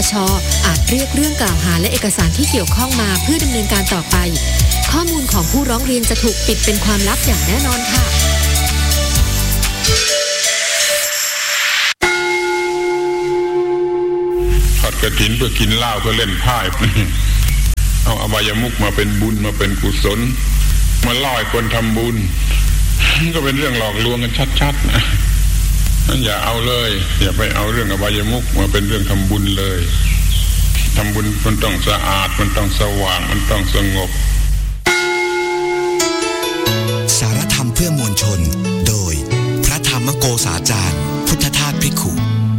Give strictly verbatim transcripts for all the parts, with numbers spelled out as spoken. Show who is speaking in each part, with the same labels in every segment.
Speaker 1: ช.อาจเรียกเรื่องกล่าวหาและเอกสารที่เกี่ยวข้องมาเพื่อดำเนินการต่อไปข้อมูลของผู้ร้องเรียนจะถูกปิดเป็นความลับอย่างแน่นอนค่ะ
Speaker 2: ทอดกฐินเพื่อกินเหล้าเพื่อเล่นไพ่เอาอบายมุขมาเป็นบุญมาเป็นกุศลมาล่อให้คนทำบุญก็เป็นเรื่องหลอกลวงกันชัดๆนะนั่นอย่าเอาเลยอย่าไปเอาเรื่องอบายมุขมาเป็นเรื่องทำบุญเลยทำบุญมันต้องสะอาดมันต้องสว่างมันต้องสงบ
Speaker 3: สารธรรมเพื่อมวลชนโดยพระธรรมโกษาจารย์พุทธทาสภิกขุ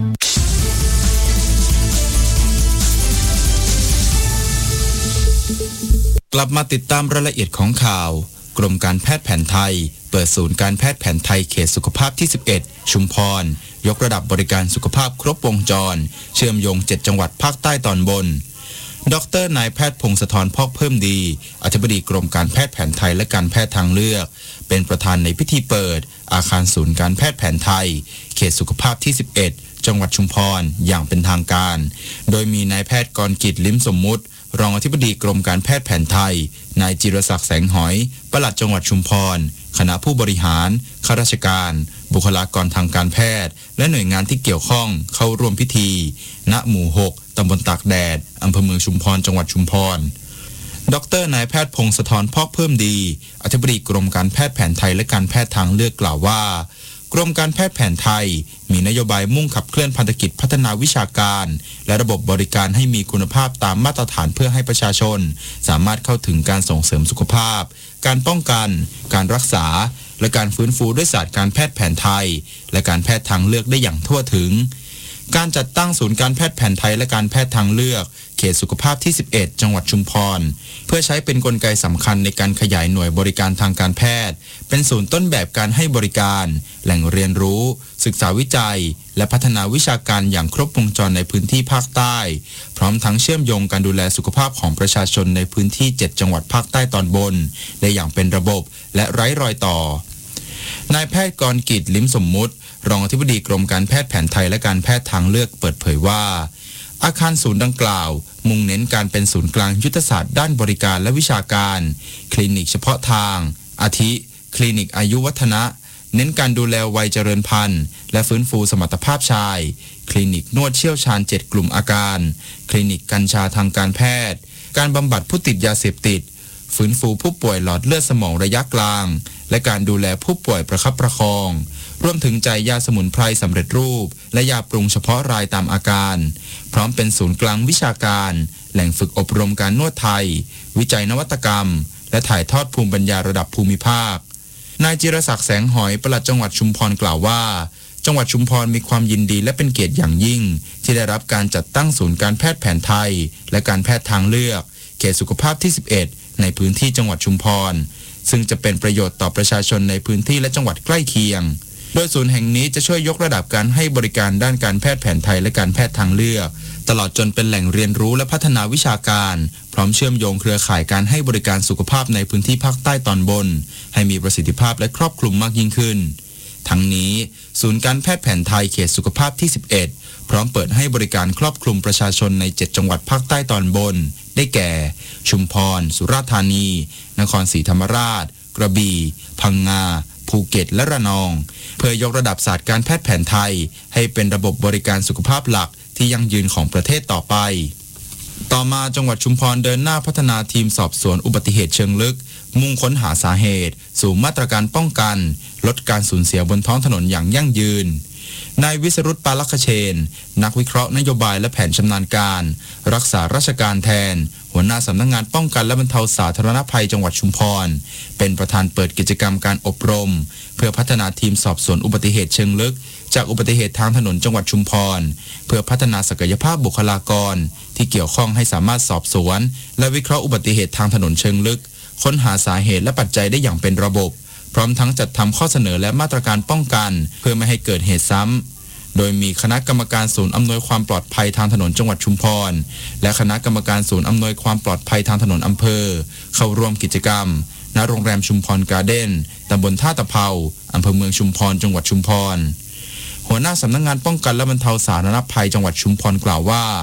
Speaker 4: กลับมาติดตามรายละเอียดของข่าวกรมการแพทย์แผนไทยเปิดศูนย์การแพทย์แผนไทยเขตสุขภาพที่สิบเอ็ดชุมพรยกระดับบริการสุขภาพครบวงจรเชื่อมโยงเจ็ดจังหวัดภาคใต้ตอนบนดร.นายแพทย์พงศธรพอกเพิ่มดีอธิบดีกรมการแพทย์แผนไทยและการแพทย์ทางเลือกเป็นประธานในพิธีเปิดอาคารศูนย์การแพทย์แผนไทยเขตสุขภาพที่สิบเอ็ดจังหวัดชุมพรอย่างเป็นทางการโดยมีนายแพทย์กรกิจลิ้มสมมุติรองอธิบดีกรมการแพทย์แผนไทยนายจิรศักดิ์แสงหอยปลัดจังหวัดชุมพรคณะผู้บริหารข้าราชการบุคลากรทางการแพทย์และหน่วยงานที่เกี่ยวข้องเข้าร่วมพิธีณหมู่หกตำบลตากแดดอำเภอเมืองชุมพรจังหวัดชุมพรดร.นายแพทย์พงศธรพอกเพิ่มดีอธิบดีกรมการแพทย์แผนไทยและการแพทย์ทางเลือกกล่าวว่ากรมการแพทย์แผนไทยมีนโยบายมุ่งขับเคลื่อนพันธกิจพัฒนาวิชาการและระบบบริการให้มีคุณภาพตามมาตรฐานเพื่อให้ประชาชนสามารถเข้าถึงการส่งเสริมสุขภาพการป้องกันการรักษาและการฟื้นฟูด้วยศาสตร์การแพทย์แผนไทยและการแพทย์ทางเลือกได้อย่างทั่วถึงการจัดตั้งศูนย์การแพทย์แผนไทยและการแพทย์ทางเลือกเขตสุขภาพที่สิบเอ็ดจังหวัดชุมพรเพื่อใช้เป็นกลไกสำคัญในการขยายหน่วยบริการทางการแพทย์เป็นศูนย์ต้นแบบการให้บริการแหล่งเรียนรู้ศึกษาวิจัยและพัฒนาวิชาการอย่างครบวงจรในพื้นที่ภาคใต้พร้อมทั้งเชื่อมโยงการดูแลสุขภาพของประชาชนในพื้นที่เจ็ดจังหวัดภาคใต้ตอนบนได้อย่างเป็นระบบและไร้รอยต่อนายแพทย์กรกิจลิ้มสมมุติรองอธิบดีกรมการแพทย์แผนไทยและการแพทย์ทางเลือกเปิดเผยว่าอาคารศูนย์ดังกล่าวมุ่งเน้นการเป็นศูนย์กลางยุทธศาสตร์ด้านบริการและวิชาการคลินิกเฉพาะทางอาทิคลินิกอายุวัฒนะเน้นการดูแลวัยเจริญพันธุ์และฟื้นฟูสมรรถภาพชายคลินิกนวดเชี่ยวชาญเจ็ดกลุ่มอาการคลินิกกัญชาทางการแพทย์การบำบัดผู้ติดยาเสพติดฟื้นฟูผู้ป่วยหลอดเลือดสมองระยะกลางและการดูแลผู้ป่วยประคับประคองรวมถึงจ่ายยาสมุนไพรสำเร็จรูปและยาปรุงเฉพาะรายตามอาการพร้อมเป็นศูนย์กลางวิชาการแหล่งฝึกอบรมการนวดไทยวิจัยนวัตกรรมและถ่ายทอดภูมิปัญญาระดับภูมิภาคนายจิรศักดิ์แสงหอยปลัดจังหวัดชุมพรกล่าวว่าจังหวัดชุมพรมีความยินดีและเป็นเกียรติอย่างยิ่งที่ได้รับการจัดตั้งศูนย์การแพทย์แผนไทยและการแพทย์ทางเลือกเขตสุขภาพที่สิบเอ็ดในพื้นที่จังหวัดชุมพรซึ่งจะเป็นประโยชน์ต่อประชาชนในพื้นที่และจังหวัดใกล้เคียงโดยศูนย์แห่งนี้จะช่วยยกระดับการให้บริการด้านการแพทย์แผนไทยและการแพทย์ทางเลือกตลอดจนเป็นแหล่งเรียนรู้และพัฒนาวิชาการพร้อมเชื่อมโยงเครือข่ายการให้บริการสุขภาพในพื้นที่ภาคใต้ตอนบนให้มีประสิทธิภาพและครอบคลุมมากยิ่งขึ้นทั้งนี้ศูนย์การแพทย์แผนไทยเขตสุขภาพที่สิบเอ็ดพร้อมเปิดให้บริการครอบคลุมประชาชนในเจ็ดจังหวัดภาคใต้ตอนบนได้แก่ชุมพรสุราษฎร์ธานีนครศรีธรรมราชกระบี่พังงาภูเก็ตและระนองเพื่อยกระดับศาสตร์การแพทย์แผนไทยให้เป็นระบบบริการสุขภาพหลักที่ยั่งยืนของประเทศต่อไปต่อมาจังหวัดชุมพรเดินหน้าพัฒนาทีมสอบสวนอุบัติเหตุเชิงลึกมุ่งค้นหาสาเหตุสู่มาตรการป้องกันลดการสูญเสียบนท้องถนนอย่างยั่งยืนนายวิสรุตปาลักขเชนนักวิเคราะห์นโยบายและแผนชำนาญการรักษาราชการแทนหัวหน้าสำนักงานป้องกันและบรรเทาสาธารณภัยจังหวัดชุมพรเป็นประธานเปิดกิจกรรมการอบรมเพื่อพัฒนาทีมสอบสวนอุบัติเหตุเชิงลึกจากอุบัติเหตุทางถนนจังหวัดชุมพรเพื่อพัฒนาศักยภาพบุคลากรที่เกี่ยวข้องให้สามารถสอบสวนและวิเคราะห์อุบัติเหตุทางถนนเชิงลึกค้นหาสาเหตุและปัจจัยได้อย่างเป็นระบบพร้อมทั้งจัดทำข้อเสนอและมาตรการป้องกันเพื่อไม่ให้เกิดเหตุซ้ำโดยมีคณะกรรมการศูนย์อำนวยความปลอดภัยทางถนนจังหวัดชุมพรและคณะกรรมการศูนย์อำนวยความปลอดภัยทางถนนอำเภอเข้าร่วมกิจกรรมณโรงแรมชุมพรการ์เด้นตำบลท่าตะเภาอำเภอเมืองชุมพรจังหวัดชุมพรหัวหน้าสำนักงานป้องกันและบรรเทาสาธารณภัยจังหวัดชุมพรกล่าวว่า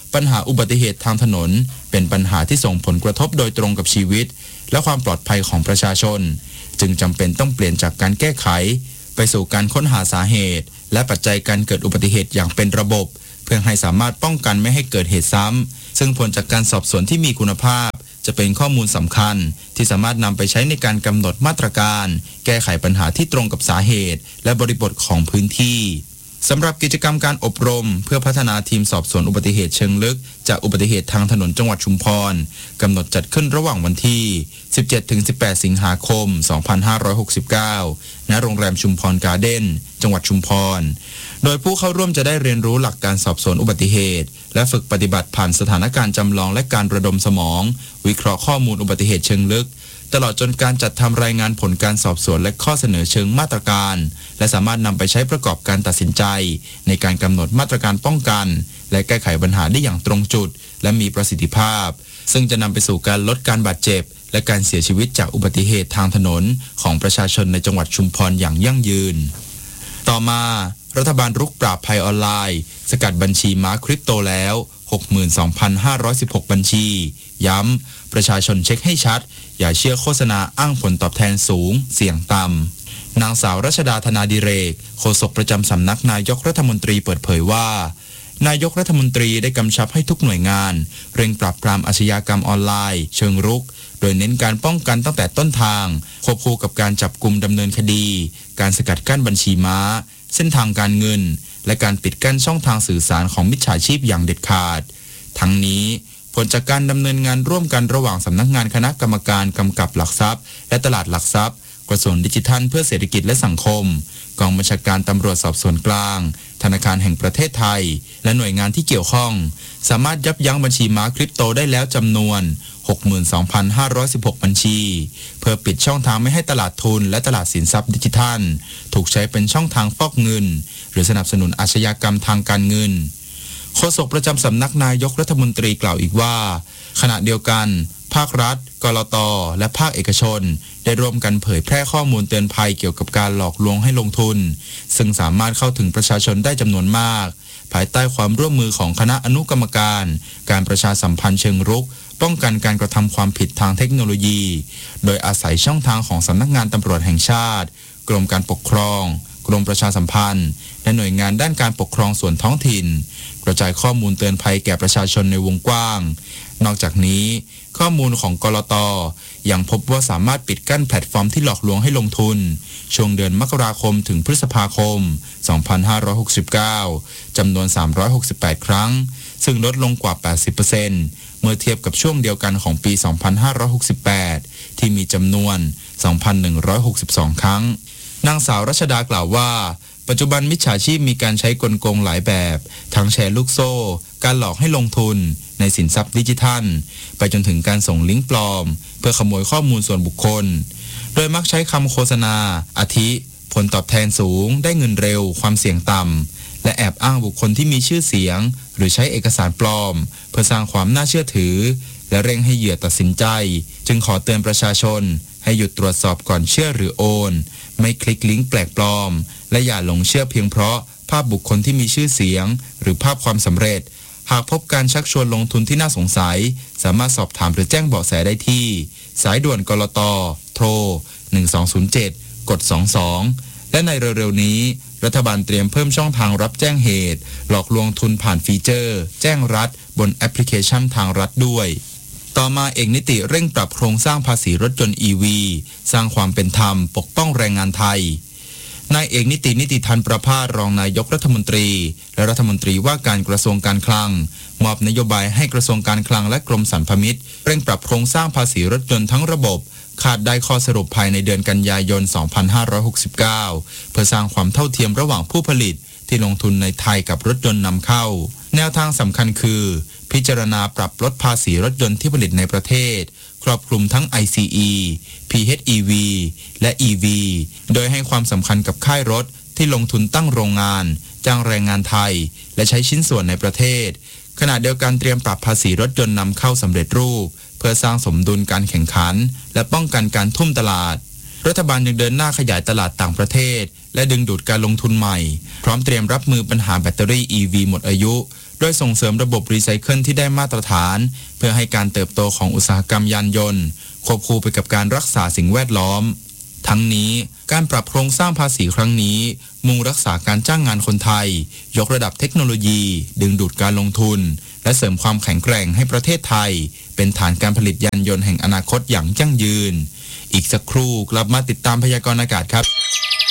Speaker 4: ปัญหาอุบัติเหตุทางถนนเป็นปัญหาที่ส่งผลกระทบโดยตรงกับชีวิตและความปลอดภัยของประชาชนจึงจำเป็นต้องเปลี่ยนจากการแก้ไขไปสู่การค้นหาสาเหตุและปัจจัยการเกิดอุบัติเหตุอย่างเป็นระบบเพื่อให้สามารถป้องกันไม่ให้เกิดเหตุซ้ำซึ่งผลจากการสอบสวนที่มีคุณภาพจะเป็นข้อมูลสำคัญที่สามารถนำไปใช้ในการกำหนดมาตรการแก้ไขปัญหาที่ตรงกับสาเหตุและบริบทของพื้นที่สำหรับกิจกรรมการอบรมเพื่อพัฒนาทีมสอบสวนอุบัติเหตุเชิงลึกจากอุบัติเหตุทางถนนจังหวัดชุมพรกำหนดจัดขึ้นระหว่างวันที่ สิบเจ็ดถึงสิบแปด สิงหาคม สองพันห้าร้อยหกสิบเก้า ณ โรงแรมชุมพรการ์เด้นจังหวัดชุมพรโดยผู้เข้าร่วมจะได้เรียนรู้หลักการสอบสวนอุบัติเหตุและฝึกปฏิบัติผ่านสถานการณ์จำลองและการระดมสมองวิเคราะห์ข้อมูลอุบัติเหตุเชิงลึกตลอดจนการจัดทำรายงานผลการสอบสวนและข้อเสนอเชิงมาตรการและสามารถนำไปใช้ประกอบการตัดสินใจในการกำหนดมาตรการป้องกันและแก้ไขปัญหาได้อย่างตรงจุดและมีประสิทธิภาพซึ่งจะนำไปสู่การลดการบาดเจ็บและการเสียชีวิตจากอุบัติเหตุทางถนนของประชาชนในจังหวัดชุมพรอย่างยั่งยืนต่อมารัฐบาลรุกปราบภัยออนไลน์สกัดบัญชีม้าคริปโตแล้ว หกหมื่นสองพันห้าร้อยสิบหก บัญชีย้ำประชาชนเช็คให้ชัดอย่าเชื่อโฆษณาอ้างผลตอบแทนสูงเสี่ยงต่ำนางสาวรัชดาธนาดิเรกโฆษกประจำสำนักนายกรัฐมนตรีเปิดเผยว่านายกรัฐมนตรีได้กำชับให้ทุกหน่วยงานเร่งปราบปรามอาชญากรรมออนไลน์เชิงรุกโดยเน้นการป้องกันตั้งแต่ต้นทางควบคู่กับการจับกุมดำเนินคดีการสกัดกั้นบัญชีม้าเส้นทางการเงินและการปิดกั้นช่องทางสื่อสารของมิจฉาชีพอย่างเด็ดขาดทั้งนี้ผลจากการดำเนินงานร่วมกันระหว่างสำนักงานคณะกรรมการกำกับหลักทรัพย์และตลาดหลักทรัพย์กระทรวงดิจิทัลเพื่อเศรษฐกิจและสังคมกองบัญชาการตำรวจสอบสวนกลางธนาคารแห่งประเทศไทยและหน่วยงานที่เกี่ยวข้องสามารถยับยั้งบัญชีม้าคริปโตได้แล้วจำนวน หกหมื่นสองพันห้าร้อยสิบหก บัญชีเพื่อปิดช่องทางไม่ให้ตลาดทุนและตลาดสินทรัพย์ดิจิทัลถูกใช้เป็นช่องทางฟอกเงินหรือสนับสนุนอาชญากรรมทางการเงินโฆษกประจำสำนักนายกรัฐมนตรีกล่าวอีกว่าขณะเดียวกันภาครัฐกลต.และภาคเอกชนได้ร่วมกันเผยแพร่ข้อมูลเตือนภัยเกี่ยวกับการหลอกลวงให้ลงทุนซึ่งสามารถเข้าถึงประชาชนได้จำนวนมากภายใต้ความร่วมมือของคณะอนุกรรมการการประชาสัมพันธ์เชิงรุกป้องกันการกระทำความผิดทางเทคโนโลยีโดยอาศัยช่องทางของสำนักงานตำรวจแห่งชาติกรมการปกครองกรมประชาสัมพันธ์และหน่วยงานด้านการปกครองส่วนท้องถิ่นกระจายข้อมูลเตือนภัยแก่ประชาชนในวงกว้างนอกจากนี้ข้อมูลของกลต.ยังพบว่าสามารถปิดกั้นแพลตฟอร์มที่หลอกลวงให้ลงทุนช่วงเดือนมกราคมถึงพฤษภาคม สองพันห้าร้อยหกสิบเก้า จำนวน สามร้อยหกสิบแปด ครั้งซึ่งลดลงกว่า แปดสิบเปอร์เซ็นต์ เมื่อเทียบกับช่วงเดียวกันของปี สองพันห้าร้อยหกสิบแปด ที่มีจำนวน สองพันหนึ่งร้อยหกสิบสอง ครั้งนางสาวรัชดากล่าวว่าปัจจุบันมิจฉาชีพมีการใช้กลโกงหลายแบบทั้งแชร์ลูกโซ่การหลอกให้ลงทุนในสินทรัพย์ดิจิทัลไปจนถึงการส่งลิงก์ปลอมเพื่อขโมยข้อมูลส่วนบุคคลโดยมักใช้คำโฆษณาอาทิผลตอบแทนสูงได้เงินเร็วความเสี่ยงต่ำและแอบอ้างบุคคลที่มีชื่อเสียงหรือใช้เอกสารปลอมเพื่อสร้างความน่าเชื่อถือและเร่งให้เหยื่อตัดสินใจจึงขอเตือนประชาชนให้หยุดตรวจสอบก่อนเชื่อหรือโอนไม่คลิกลิงก์แปลกปลอมและอย่าหลงเชื่อเพียงเพราะภาพบุคคลที่มีชื่อเสียงหรือภาพความสำเร็จหากพบการชักชวนลงทุนที่น่าสงสัยสามารถสอบถามหรือแจ้งเบาะแสได้ที่สายด่วนกลต.โทรหนึ่งสองศูนย์เจ็ดกดสองสองและในเร็วๆนี้รัฐบาลเตรียมเพิ่มช่องทางรับแจ้งเหตุหลอกลวงทุนผ่านฟีเจอร์แจ้งรัฐบนแอปพลิเคชันทางรัฐด้วยต่อมาเอกนิติเร่งปรับโครงสร้างภาษีรถยนต์ อี วี สร้างความเป็นธรรมปกป้องแรงงานไทยนายเอกนิตินิติธันประภาสรองนายกรัฐมนตรีและรัฐมนตรีว่าการกระทรวงการคลังมอบนโยบายให้กระทรวงการคลังและกรมสรรพามิตเร่งปรับโครงสร้างภาษีรถยนต์ทั้งระบบคาดได้ข้อสรุปภายในเดือนกันยายน สองพันห้าร้อยหกสิบเก้า เพื่อสร้างความเท่าเทียมระหว่างผู้ผลิตที่ลงทุนในไทยกับรถยนต์นำเข้าแนวทางสำคัญคือพิจารณาปรับลดภาษีรถยนต์ที่ผลิตในประเทศครอบคลุมทั้ง ไอ ซี อี พี เอช อี วี และ อี วี โดยให้ความสำคัญกับค่ายรถที่ลงทุนตั้งโรงงานจ้างแรงงานไทยและใช้ชิ้นส่วนในประเทศขณะเดียวกันเตรียมปรับภาษีรถยนต์นำเข้าสำเร็จรูปเพื่อสร้างสมดุลการแข่งขันและป้องกันการทุ่มตลาดรัฐบาลยังเดินหน้าขยายตลาดต่างประเทศและดึงดูดการลงทุนใหม่พร้อมเตรียมรับมือปัญหาแบตเตอรี่ อี วี หมดอายุโดยส่งเสริมระบบรีไซเคิลที่ได้มาตรฐานเพื่อให้การเติบโตของอุตสาหกรรมยานยนต์ควบคู่ไปกับการรักษาสิ่งแวดล้อมทั้งนี้การปรับโครงสร้างภาษีครั้งนี้มุ่งรักษาการจ้างงานคนไทยยกระดับเทคโนโลยีดึงดูดการลงทุนและเสริมความแข็งแกร่งให้ประเทศไทยเป็นฐานการผลิตยานยนต์แห่งอนาคตอย่างยั่งยืนอีกสักครู่กลับมาติดตามพยากรณ์อากาศครับ